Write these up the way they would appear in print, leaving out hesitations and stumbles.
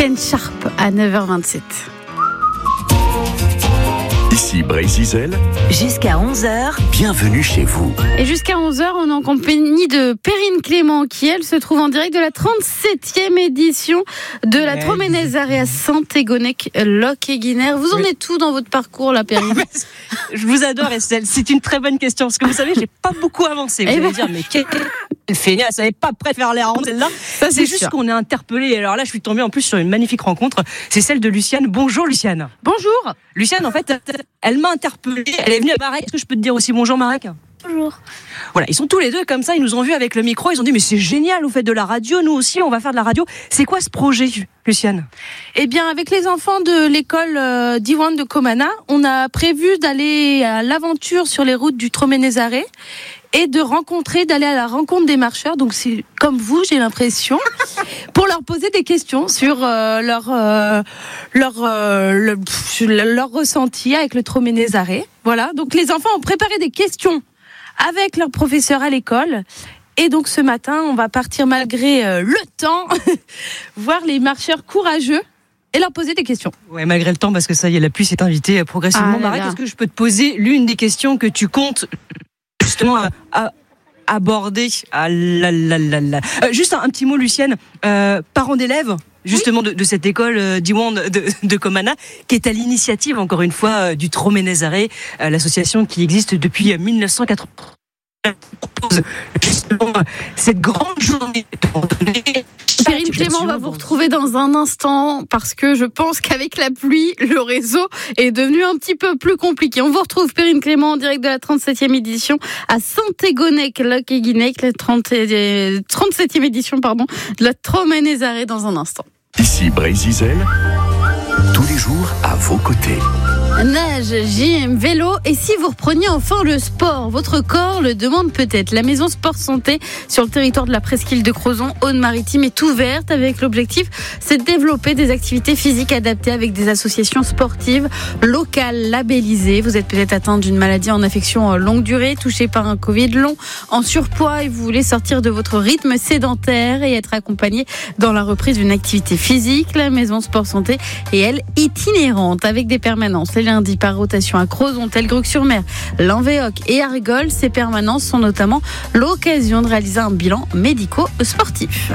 Ken Sharp à 9h27. Ici Brésil. Jusqu'à 11h. Bienvenue chez vous. Et jusqu'à 11h, on est en compagnie de Perrine Clément qui, elle, se trouve en direct de la 37e édition de la Troménez-Arrée à Saint-Égonec-Loc-et-Guinère. Vous en êtes tout dans votre parcours, là, Perrine? Je vous adore, Estelle. C'est une très bonne question. Parce que vous savez, j'ai pas beaucoup avancé. Vous allez dire, mais quelle feignasse, elle n'est pas prête à faire les rondes, celle-là. C'est juste qu'on est interpellé. Alors là, je suis tombée en plus sur une magnifique rencontre. C'est celle de Luciane. Bonjour, Luciane. Bonjour. Luciane, en fait, elle m'a interpellée. Elle est venue à Marek. Est-ce que je peux te dire aussi bonjour, Marek? Bonjour. Voilà, ils sont tous les deux comme ça. Ils nous ont vus avec le micro. Ils ont dit, mais c'est génial, vous faites de la radio. Nous aussi, on va faire de la radio. C'est quoi ce projet, Luciane? Eh bien, avec les enfants de l'école d'Iwan de Comana, on a prévu d'aller à l'aventure sur les routes du Troménez-Arrée et d'aller à la rencontre des marcheurs. Donc c'est comme vous, j'ai l'impression, pour leur poser des questions sur leur ressenti avec le Troménez-Arrée. Voilà. Donc les enfants ont préparé des questions avec leur professeur à l'école. Et donc ce matin, on va partir malgré le temps, voir les marcheurs courageux et leur poser des questions. Ouais, malgré le temps, parce que ça y est, la pluie s'est invitée progressivement. Marek, est-ce que je peux te poser l'une des questions que tu comptes justement à aborder? Juste un petit mot, Lucienne. Parents d'élèves, justement, de cette école d'Iwan de Comana, qui est à l'initiative, encore une fois, du Troménez-Arrée, l'association qui existe depuis 1980. Propose justement cette grande journée. Perrine Clément, on va vous retrouver dans un instant parce que je pense qu'avec la pluie, le réseau est devenu un petit peu plus compliqué. On vous retrouve, Perrine Clément, en direct de la 37e édition à Saint-Égonec-Loc-et-Guinère, la 37e édition de la Troménez-Arrée dans un instant. Ici Brésil, tous les jours à vos côtés. Nage, gym, vélo, et si vous repreniez enfin le sport, votre corps le demande peut-être. La maison Sport Santé sur le territoire de la presqu'île de Crozon, Aude-Maritime, est ouverte avec l'objectif, c'est de développer des activités physiques adaptées avec des associations sportives locales labellisées. Vous êtes peut-être atteint d'une maladie en affection longue durée, touché par un Covid long, en surpoids, et vous voulez sortir de votre rythme sédentaire et être accompagné dans la reprise d'une activité physique. La maison Sport Santé est, elle, itinérante avec des permanences les lundis par rotation à Crozon, Telgruc-sur-Mer, Lanvéoc et Argol. Ces permanences sont notamment l'occasion de réaliser un bilan médico-sportif.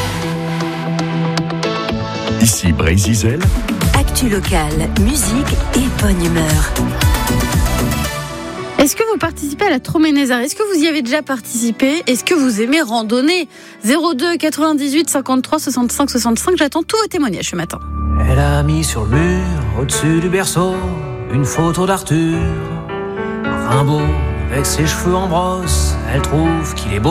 Ici Brésil. Actu locale, musique et bonne humeur. Est-ce que vous participez à la Troménez-Arrée? Est-ce que vous y avez déjà participé? Est-ce que vous aimez randonner? 02 98 53 65 65. J'attends tous vos témoignages ce matin. Elle a mis sur le mur, au-dessus du berceau, une photo d'Arthur. Rimbaud, avec ses cheveux en brosse, elle trouve qu'il est beau.